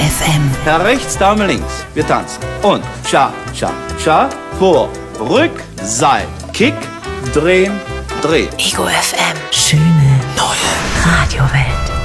FM. Herr rechts, Dame links. Wir tanzen. Und Cha, Cha, Cha. Vor, Rück, Seil. Kick, drehen, drehen. Ego FM. Schöne neue Radiowelt.